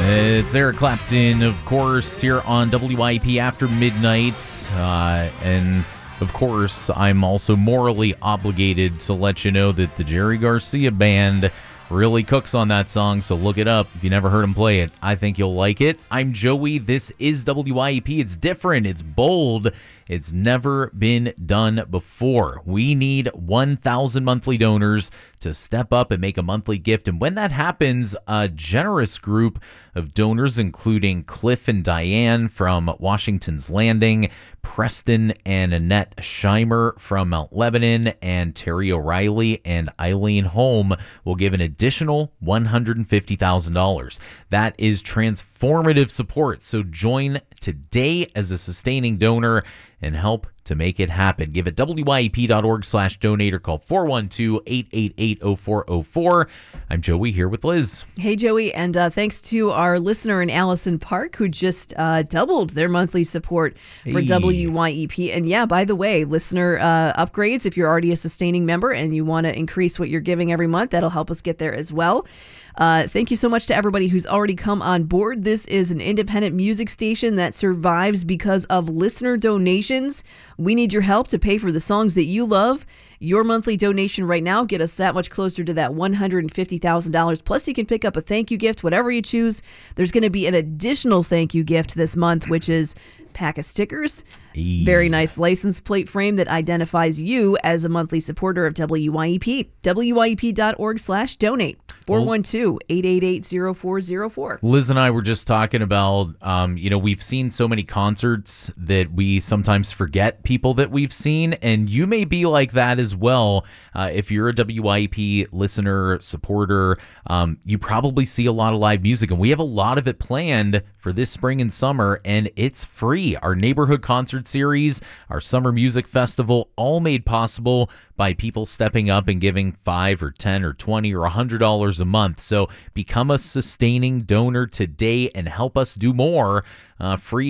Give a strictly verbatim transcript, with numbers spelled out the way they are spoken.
It's Eric Clapton, of course, here on W I E P After Midnight. Uh, and, of course, I'm also morally obligated to let you know that the Jerry Garcia Band really cooks on that song, so look it up. If you never heard him play it, I think you'll like it. I'm Joey. This is W I E P. It's different. It's bold. It's never been done before. We need one thousand monthly donors to step up and make a monthly gift. And when that happens, a generous group of donors, including Cliff and Diane from Washington's Landing, Preston and Annette Scheimer from Mount Lebanon, and Terry O'Reilly and Eileen Holm, will give an additional one hundred fifty thousand dollars. That is transformative support. So join today as a sustaining donor and help to make it happen. Give at W I E P dot org slash donate or call four one two, eight eight eight, zero four zero four. I'm Joey here with Liz. Hey, Joey, and uh, thanks to our listener in Allison Park who just uh, doubled their monthly support for Hey. W Y E P. And yeah, by the way, listener uh, upgrades, if you're already a sustaining member and you want to increase what you're giving every month, that'll help us get there as well. Uh, thank you so much to everybody who's already come on board. This is an independent music station that survives because of listener donations. We need your help to pay for the songs that you love. Your monthly donation right now get us that much closer to that one hundred fifty thousand dollars. Plus, you can pick up a thank you gift, whatever you choose. There's going to be an additional thank you gift this month, which is pack of stickers, Hey. very nice license plate frame that identifies you as a monthly supporter of W Y E P. W Y E P dot org slash donate. four one two, eight eight eight, zero four zero four. Liz and I were just talking about, um, you know, we've seen so many concerts that we sometimes forget people that we've seen, and you may be like that as well. Uh, if you're a W I E P listener, supporter, um, you probably see a lot of live music, and we have a lot of it planned for this spring and summer, and it's free. Our neighborhood concert series, our summer music festival, all made possible by people stepping up and giving five or ten or twenty or a hundred dollars a month. So become a sustaining donor today and help us do more. Uh, free